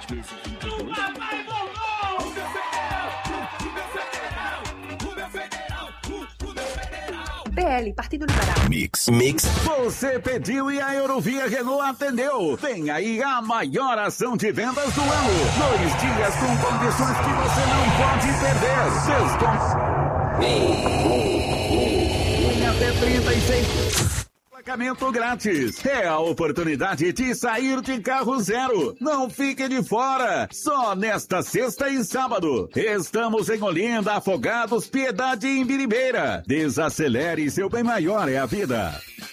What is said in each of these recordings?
PL, Partido Liberal. Mix. Você pediu e a Eurovia Renault atendeu. Vem aí a maior ação de vendas do ano. 2 dias com condições que você não pode perder. Em até 36... Pagamento grátis. É a oportunidade de sair de carro zero. Não fique de fora. Só nesta sexta e sábado. Estamos em Olinda, Afogados, Piedade e Imbiribeira. Desacelere, seu bem maior é a vida.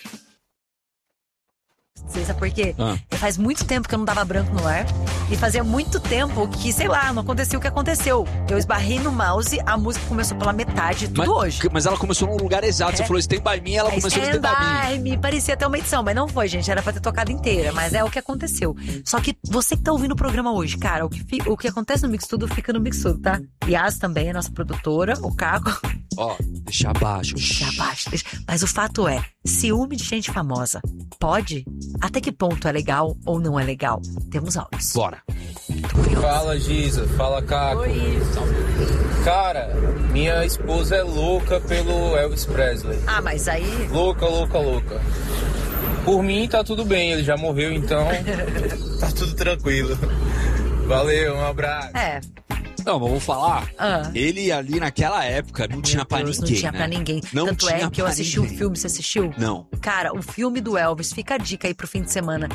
Sabe por quê? Faz muito tempo que eu não dava branco no ar. E fazia muito tempo que, sei lá, não acontecia o que aconteceu. Eu esbarrei no mouse, a música começou pela metade, tudo hoje. Mas ela começou num lugar exato. Você falou Stand By Me, ela começou no Stand By Me. Parecia até uma edição, mas não foi, gente. Era pra ter tocado inteira, mas é o que aconteceu. Só que você que tá ouvindo o programa hoje, cara, o que acontece no Mix Tudo fica no Mix Tudo, tá? Yas também é nossa produtora, o Caco. Deixa abaixo. Mas o fato é, ciúme de gente famosa pode? Até que ponto é legal ou não é legal? Temos áudios. Bora. Fala, Giza. Fala, Caco. Oi. Cara, minha esposa é louca pelo Elvis Presley. Mas aí... Louca. Por mim, tá tudo bem. Ele já morreu, então tá tudo tranquilo. Valeu, um abraço. Não, mas vou falar, ele ali naquela época não tinha pra ninguém, Não tinha pra ninguém. Tanto é que eu assisti o filme, você assistiu? Não. Cara, o filme do Elvis, fica a dica aí pro fim de semana.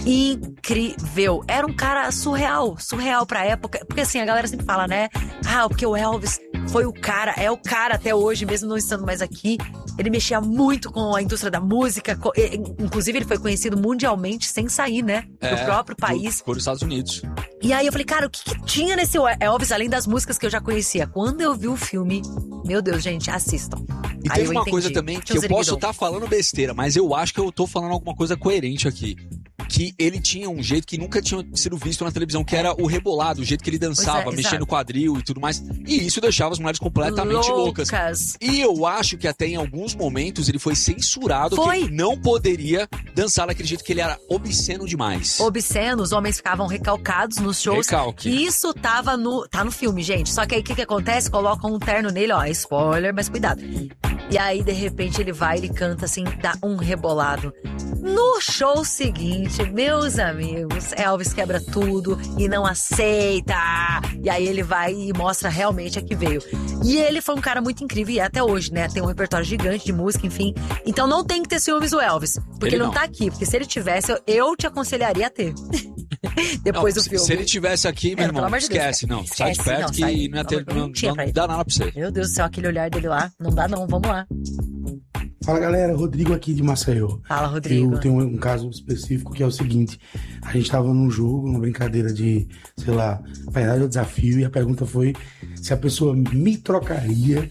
Incrível. Era um cara surreal pra época. Porque assim, a galera sempre fala, né? Porque o Elvis foi o cara, é o cara até hoje, mesmo não estando mais aqui. Ele mexia muito com a indústria da música. Inclusive, ele foi conhecido mundialmente sem sair, né? Do próprio país. Por Estados Unidos. E aí eu falei, cara, o que tinha nesse Elvis, além das músicas que eu já conhecia? Quando eu vi o filme, meu Deus, gente, assistam. E teve uma coisa também que eu posso estar falando besteira, mas eu acho que eu tô falando alguma coisa coerente aqui. Que ele tinha um jeito que nunca tinha sido visto na televisão, que era o rebolado, o jeito que ele dançava, mexendo no quadril e tudo mais. E isso deixava as mulheres completamente loucas. E eu acho que até em alguns momentos ele foi censurado, que ele não poderia dançar daquele jeito, que ele era obsceno demais. Obsceno, os homens ficavam recalcados nos shows. E isso tá no filme, gente. Só que aí o que acontece? Colocam um terno nele, spoiler, mas cuidado. E aí, de repente, ele canta assim, dá um rebolado. No show seguinte, meus amigos, Elvis quebra tudo e não aceita. E aí ele vai e mostra realmente a que veio. E ele foi um cara muito incrível, e até hoje, né? Tem um repertório gigante de música, enfim. Então não tem que ter ciúmes do Elvis, porque ele não tá aqui. Porque se ele tivesse, eu te aconselharia a ter. Depois do filme. Se ele tivesse aqui, meu irmão, esquece. Não, sai de perto que não ia ter, não dá nada pra você. Meu Deus do céu, aquele olhar dele lá, não dá não, vamos lá. Fala, galera, Rodrigo aqui de Maceió. Fala, Rodrigo. Eu tenho um caso específico que é o seguinte: a gente tava num jogo, numa brincadeira de, sei lá, verdade ou desafio, e a pergunta foi se a pessoa me trocaria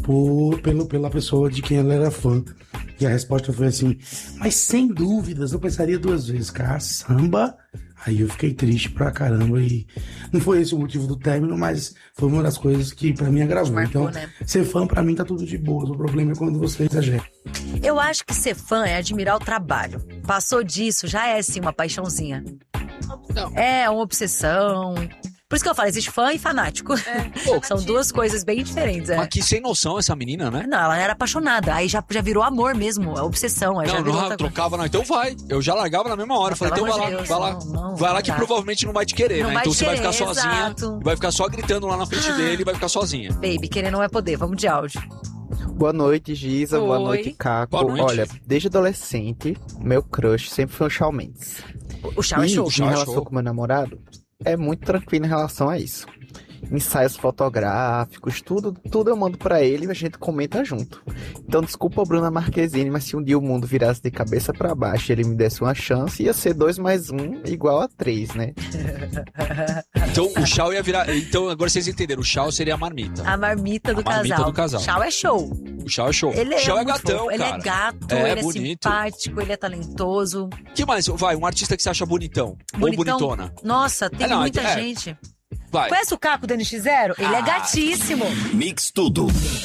pela pessoa de quem ela era fã. E a resposta foi assim: mas sem dúvidas, eu pensaria 2 vezes. Caçamba! Aí eu fiquei triste pra caramba, e não foi esse o motivo do término, mas foi uma das coisas que pra mim agravou. Marcou, então, né? Ser fã pra mim tá tudo de boa. O problema é quando você exagera. Eu acho que ser fã é admirar o trabalho. Passou disso, já é assim uma paixãozinha. Não. É uma obsessão. Por isso que eu falo, existe fã e fanático. São 2 coisas bem diferentes. Mas que sem noção essa menina, né? Não, ela era apaixonada. Aí já virou amor mesmo, é obsessão. Aí não trocava não. Então vai. Eu já largava na mesma hora. Falei, então vai lá. Vai lá que provavelmente não vai te querer, né? Então você vai ficar sozinha. Vai ficar só gritando lá na frente dele e vai ficar sozinha. Baby, querer não é poder. Vamos de áudio. Boa noite, Giza. Boa noite, Caco. Boa noite. Olha, desde adolescente, meu crush sempre foi o Shawn Mendes. O Shawn é show. Em relação com meu namorado, é muito tranquilo em relação a isso. Ensaios fotográficos, tudo eu mando pra ele e a gente comenta junto. Então desculpa, Bruna Marquezine, mas se um dia o mundo virasse de cabeça pra baixo e ele me desse uma chance, ia ser 2 mais 1 igual a 3, né? Então o Shawn ia virar... Então agora vocês entenderam, o Shawn seria a marmita. A marmita do casal. Shawn é show. O Shawn é show. Ele o Shawn é fofo. gatão, cara. Ele é gato, ele bonito. É simpático, ele é talentoso. Que mais? Vai, um artista que você acha bonitão. Ou bonitona. Nossa, tem muita gente. Vai. Conhece o Caco do NX0? Ele é gatíssimo. Mix Tudo.